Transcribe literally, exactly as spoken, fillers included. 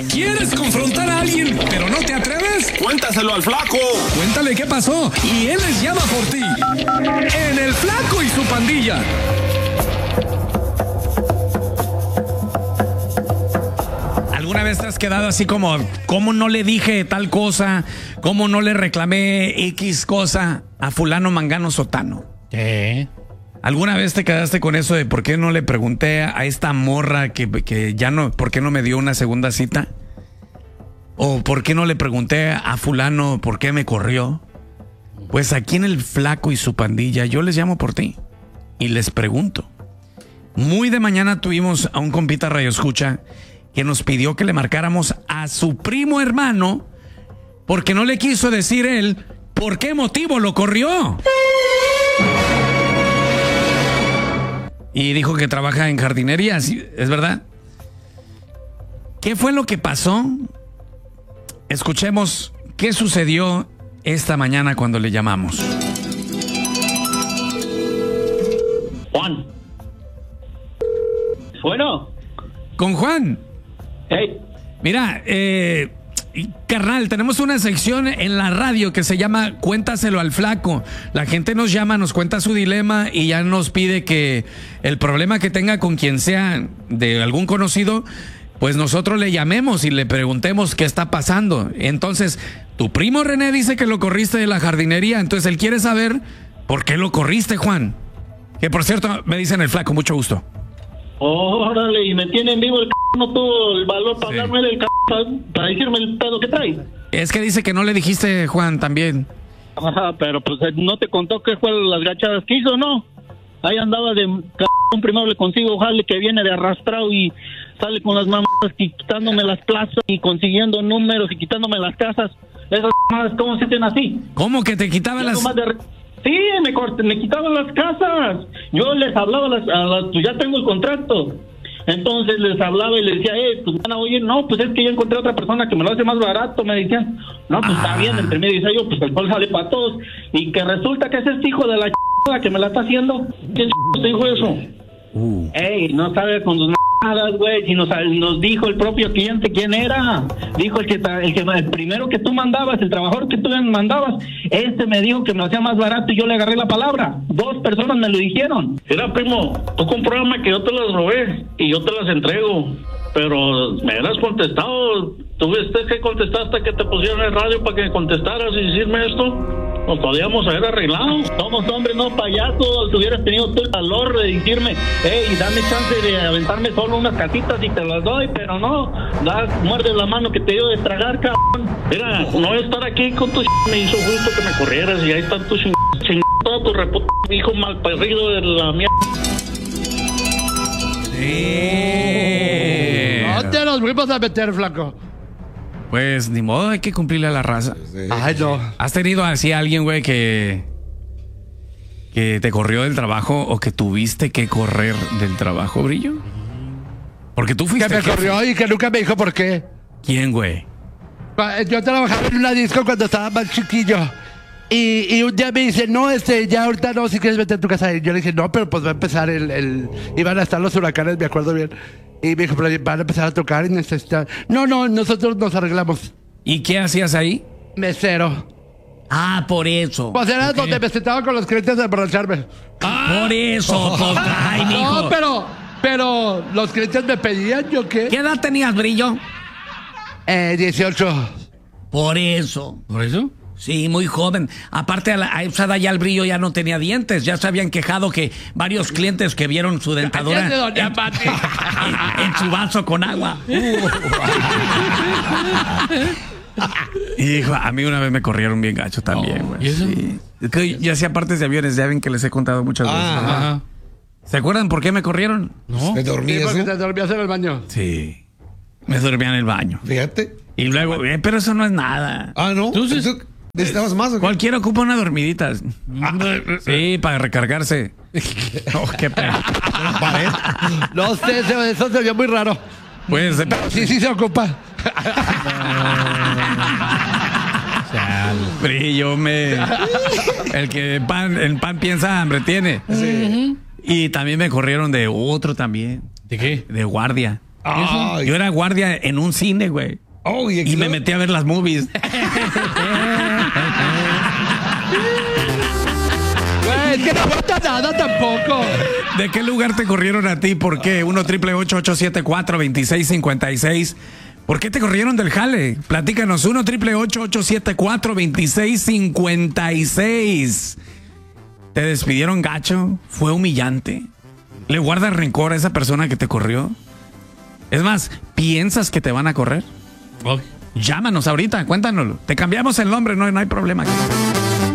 ¿Quieres confrontar a alguien, pero no te atreves? Cuéntaselo al Flaco. Cuéntale qué pasó y él les llama por ti. En El Flaco y su Pandilla. ¿Alguna vez te has quedado así como, cómo no le dije tal cosa, cómo no le reclamé X cosa a fulano, mangano, sotano? ¿Qué? ¿Alguna vez te quedaste con eso de por qué no le pregunté a esta morra que, que ya no, por qué no me dio una segunda cita? ¿O por qué no le pregunté a fulano por qué me corrió? Pues aquí en El Flaco y su Pandilla yo les llamo por ti y les pregunto. Muy de mañana tuvimos a un compita radio escucha que nos pidió que le marcáramos a su primo hermano porque no le quiso decir él por qué motivo lo corrió. Y dijo que trabaja en jardinería, ¿es verdad? ¿Qué fue lo que pasó? Escuchemos qué sucedió esta mañana cuando le llamamos. Juan. Bueno. Con Juan. Hey. Mira, eh, carnal, tenemos una sección en la radio que se llama Cuéntaselo al Flaco. La gente nos llama, nos cuenta su dilema y ya nos pide que el problema que tenga con quien sea de algún conocido, pues nosotros le llamemos y le preguntemos qué está pasando. Entonces, tu primo René dice que lo corriste de la jardinería, entonces él quiere saber por qué lo corriste, Juan. Que por cierto, me dicen El Flaco, mucho gusto. Órale, y me tiene en vivo el c***, no tuvo el valor para Sí. darme el c***, para, para decirme el pedo que trae. Es que dice que no le dijiste, Juan, también. Ajá, pero pues no te contó qué fue las gachadas que hizo, ¿no? Ahí andaba de c***, primero le consigo jale que viene de arrastrado y sale con las mamás quitándome las plazas y consiguiendo números y quitándome las casas. Esas mamás, ¿cómo se hacen así? ¿Cómo que te quitaba Yo las...? nomás de re- Sí, me, cort- me quitaban las casas. Yo les hablaba, a las, a las, pues ya tengo el contrato. Entonces les hablaba y les decía, eh, pues van a oír, no, pues es que ya encontré otra persona que me lo hace más barato. Me decían, no, pues Ah. está bien. Entre medio decía yo, pues el sol sale para todos. Y que resulta que es este hijo de la ch... que me la está haciendo. ¿Quién ch... te dijo eso? Uh. Ey, no sabe con sus m***adas, güey, si nos, nos dijo el propio cliente quién era. Dijo el que, el que el primero que tú mandabas, el trabajador que tú mandabas, este me dijo que me lo hacía más barato y yo le agarré la palabra. Dos personas me lo dijeron. Era, primo, tú compruébame que yo te las robé y yo te las entrego. Pero me hubieras contestado. Tuviste que contestar hasta que te pusieron el radio para que contestaras y decirme esto. Nos podíamos haber arreglado. Somos hombres, no payasos. Si hubieras tenido tú el valor de decirme, hey, dame chance de aventarme solo unas casitas y te las doy, pero no, das, muerdes la mano que te dio de tragar, cabrón. Mira, no estar aquí con tu ch... me hizo justo que me corrieras y ahí están tus ching... ching... todo tu reputo hijo mal perrido de la mierda. Sí. No te nos fuimos a meter, Flaco. Pues ni modo, hay que cumplirle a la raza. Ay, no. ¿Has tenido así a alguien, güey, que que te corrió del trabajo o que tuviste que correr del trabajo, Brillo? Porque tú fuiste Que me jefe. corrió y que nunca me dijo por qué. ¿Quién, güey? Yo trabajaba en una disco cuando estaba más chiquillo. Y, y un día me dice, no, este, ya ahorita no, si quieres vete a tu casa. Y yo le dije, no, pero pues va a empezar el, el... Iban a estar los huracanes, me acuerdo bien. Y me dijo, pero van a empezar a tocar y necesitan... No, no, nosotros nos arreglamos. ¿Y qué hacías ahí? Mesero. Ah, por eso. Pues era Ok. donde me sentaba con los clientes a emborracharme. Por eso, pues, ay, mijo. No, pero, pero los clientes me pedían, ¿yo qué? ¿Qué edad tenías, Brillo? Eh, dieciocho. Por eso. ¿Por eso? Sí, muy joven. Aparte, a, la, a esa edad ya el Brillo ya no tenía dientes. Ya se habían quejado que varios clientes que vieron su dentadura Cállate, doña en, Pati. en- en su vaso con agua. Y dijo, a mí una vez me corrieron bien gacho también, güey. ¿Y eso? Sí. Es que yo hacía partes de aviones, ya ven que les he contado muchas veces. Ah, Ajá. ¿Se acuerdan por qué me corrieron? ¿No? ¿Te Sí, dormías? porque ¿no? te dormías en el baño. Sí. Me dormía en el baño. Fíjate. Y luego, eh, pero eso no es nada. Ah, ¿no? Entonces- Entonces, ¿necesitabas más o qué? Cualquiera ocupa una dormidita. Sí, para recargarse. Oh, qué pena. No sé, se- eso se vio muy raro. Pues, eh, Sí, sí se ocupa. Brillo, me. El que en pan, en pan piensa, hambre tiene. Y también me corrieron de otro también. ¿De qué? De guardia. Ay. Yo era guardia en un cine, güey. Oh, y, Y me metí a ver las movies. Güey, es que no aguanta nada tampoco. ¿De qué lugar te corrieron a ti? ¿Por qué? uno triple ocho ocho siete cuatro dos seis cinco seis. ¿Por qué te corrieron del jale? Platícanos. uno triple ocho ocho siete cuatro dos seis cinco seis. ¿Te despidieron gacho? ¿Fue humillante? ¿Le guardas rencor a esa persona que te corrió? Es más, ¿piensas que te van a correr? Oh. Llámanos ahorita, cuéntanoslo. Te cambiamos el nombre, no, no hay problema.